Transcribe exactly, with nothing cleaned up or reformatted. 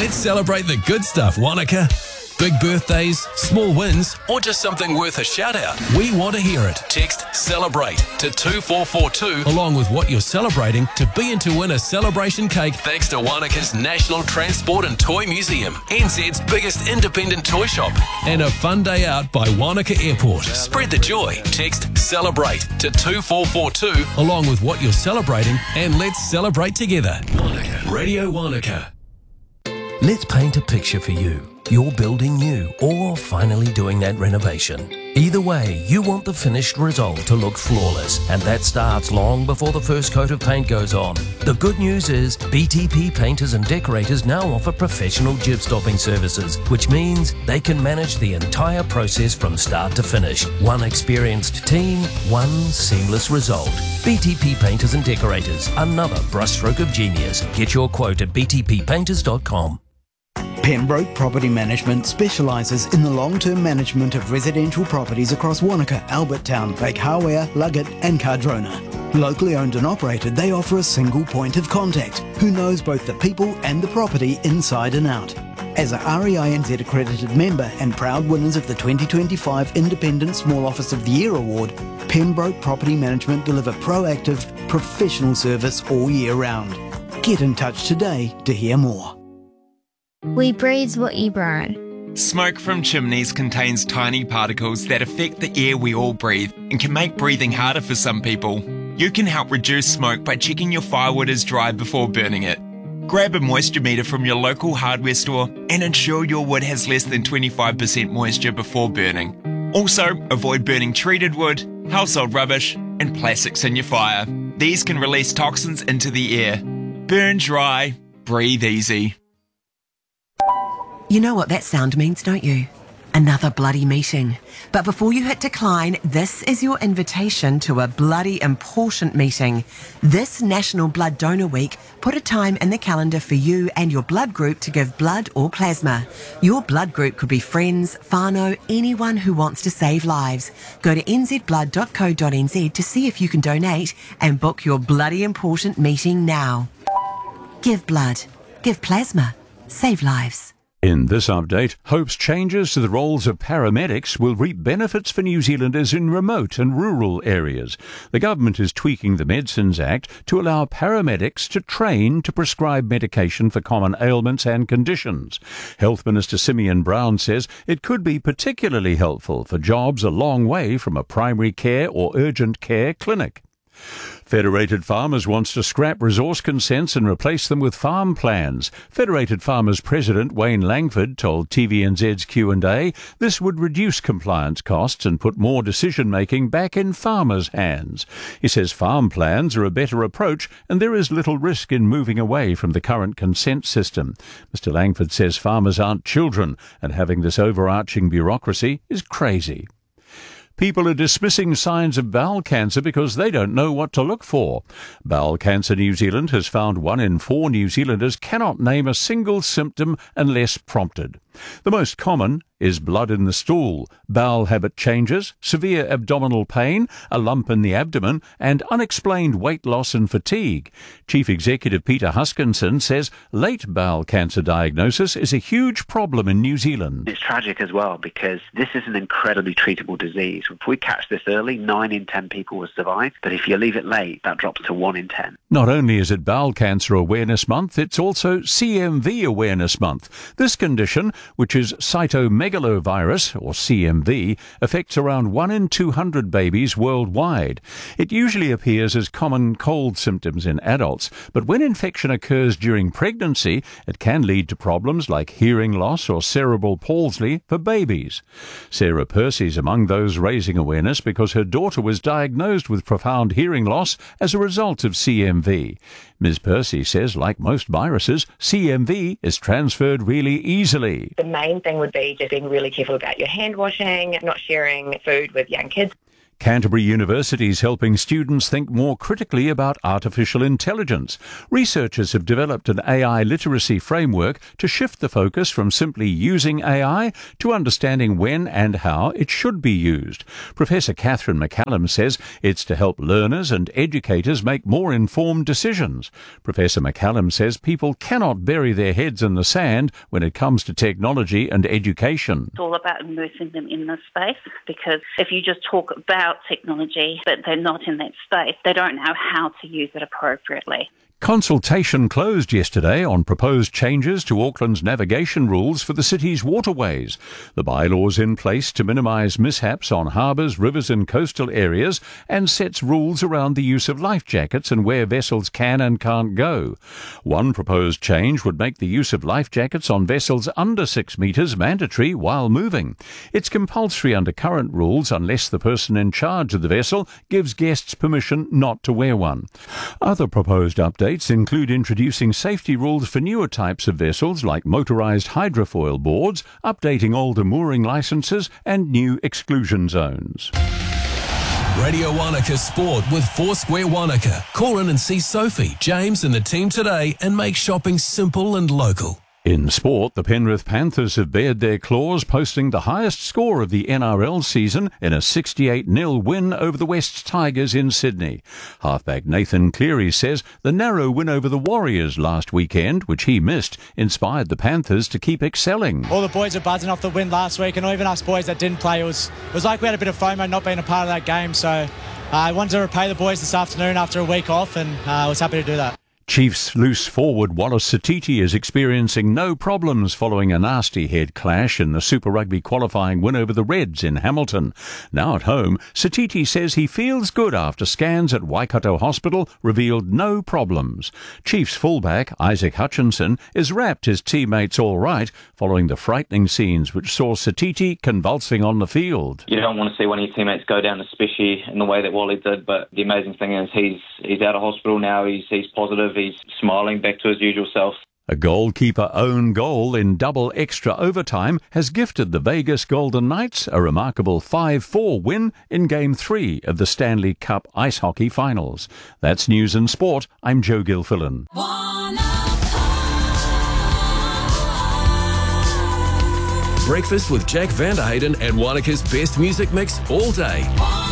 Let's celebrate the good stuff, Wanaka. Big birthdays, small wins, or just something worth a shout out. We want to hear it. Text CELEBRATE to two four four two along with what you're celebrating to be in to win a celebration cake thanks to Wanaka's National Transport and Toy Museum, N Z's biggest independent toy shop, and a fun day out by Wanaka Airport. Spread the joy. Text CELEBRATE to two four four two along with what you're celebrating and let's celebrate together. Wanaka. Radio Wanaka. Let's paint a picture for you. You're building new or finally doing that renovation. Either way, you want the finished result to look flawless, and that starts long before the first coat of paint goes on. The good news is B T P Painters and Decorators now offer professional jib stopping services, which means they can manage the entire process from start to finish. One experienced team, one seamless result. B T P Painters and Decorators, another brushstroke of genius. Get your quote at b t p painters dot com. Pembroke Property Management specialises in the long-term management of residential properties across Wanaka, Albert Town, Lake Hawea, Luggett and Cardrona. Locally owned and operated, they offer a single point of contact who knows both the people and the property inside and out. As a R E I N Z accredited member and proud winners of the twenty twenty-five Independent Small Office of the Year Award, Pembroke Property Management deliver proactive, professional service all year round. Get in touch today to hear more. We breathe what you burn. Smoke from chimneys contains tiny particles that affect the air we all breathe and can make breathing harder for some people. You can help reduce smoke by checking your firewood is dry before burning it. Grab a moisture meter from your local hardware store and ensure your wood has less than twenty-five percent moisture before burning. Also, avoid burning treated wood, household rubbish, and plastics in your fire. These can release toxins into the air. Burn dry, breathe easy. You know what that sound means, don't you? Another bloody meeting. But before you hit decline, this is your invitation to a bloody important meeting. This National Blood Donor Week put a time in the calendar for you and your blood group to give blood or plasma. Your blood group could be friends, whānau, anyone who wants to save lives. Go to n z blood dot co dot n z to see if you can donate and book your bloody important meeting now. Give blood. Give plasma. Save lives. In this update, Hope's changes to the roles of paramedics will reap benefits for New Zealanders in remote and rural areas. The government is tweaking the Medicines Act to allow paramedics to train to prescribe medication for common ailments and conditions. Health Minister Simeon Brown says it could be particularly helpful for jobs a long way from a primary care or urgent care clinic. Federated Farmers wants to scrap resource consents and replace them with farm plans. Federated Farmers President Wayne Langford told T V N Z's Q and A this would reduce compliance costs and put more decision-making back in farmers' hands. He says farm plans are a better approach and there is little risk in moving away from the current consent system. Mister Langford says farmers aren't children and having this overarching bureaucracy is crazy. People are dismissing signs of bowel cancer because they don't know what to look for. Bowel Cancer New Zealand has found one in four New Zealanders cannot name a single symptom unless prompted. The most common is blood in the stool, bowel habit changes, severe abdominal pain, a lump in the abdomen, and unexplained weight loss and fatigue. Chief Executive Peter Huskinson says late bowel cancer diagnosis is a huge problem in New Zealand. It's tragic as well because this is an incredibly treatable disease. If we catch this early, nine in ten people will survive, but if you leave it late, that drops to one in ten. Not only is it Bowel Cancer Awareness Month, it's also C M V Awareness Month. This condition, which is cytomegalovirus, or C M V, affects around one in two hundred babies worldwide. It usually appears as common cold symptoms in adults, but when infection occurs during pregnancy, it can lead to problems like hearing loss or cerebral palsy for babies. Sarah Percy's among those raising awareness because her daughter was diagnosed with profound hearing loss as a result of C M V. Miz Percy says, like most viruses, C M V is transferred really easily. The main thing would be just being really careful about your hand washing, not sharing food with young kids. Canterbury University is helping students think more critically about artificial intelligence. Researchers have developed an A I literacy framework to shift the focus from simply using A I to understanding when and how it should be used. Professor Catherine McCallum says it's to help learners and educators make more informed decisions. Professor McCallum says people cannot bury their heads in the sand when it comes to technology and education. It's all about immersing them in the space, because if you just talk about technology but they're not in that space, they don't know how to use it appropriately. Consultation closed yesterday on proposed changes to Auckland's navigation rules for the city's waterways. The bylaws in place to minimise mishaps on harbours, rivers and coastal areas, and sets rules around the use of life jackets and where vessels can and can't go. One proposed change would make the use of life jackets on vessels under six metres mandatory while moving. It's compulsory under current rules unless the person in charge of the vessel gives guests permission not to wear one. Other proposed updates include introducing safety rules for newer types of vessels like motorised hydrofoil boards, updating older mooring licences and new exclusion zones. Radio Wanaka Sport with Foursquare Wanaka. Call in and see Sophie, James and the team today and make shopping simple and local. In sport, the Penrith Panthers have bared their claws, posting the highest score of the N R L season in a sixty-eight nil win over the West Tigers in Sydney. Halfback Nathan Cleary says the narrow win over the Warriors last weekend, which he missed, inspired the Panthers to keep excelling. All the boys are buzzing off the win last week, and even us boys that didn't play, it was, it was like we had a bit of FOMO not being a part of that game, so uh, I wanted to repay the boys this afternoon after a week off, and uh, I was happy to do that. Chiefs loose forward Wallace Satiti is experiencing no problems following a nasty head clash in the Super Rugby qualifying win over the Reds in Hamilton. Now at home, Satiti says he feels good after scans at Waikato Hospital revealed no problems. Chiefs fullback Isaac Hutchinson is rapped his teammates all right following the frightening scenes which saw Satiti convulsing on the field. You don't want to see one of your teammates go down, especially in the way that Wally did, but the amazing thing is he's he's out of hospital now, he's, he's positive. He's smiling back to his usual self. A goalkeeper own goal in double extra overtime has gifted the Vegas Golden Knights a remarkable five four win in Game three of the Stanley Cup Ice Hockey Finals. That's News and Sport. I'm Joe Gilfillan. Breakfast with Jack Vanderhayden and Wanaka's best music mix all day.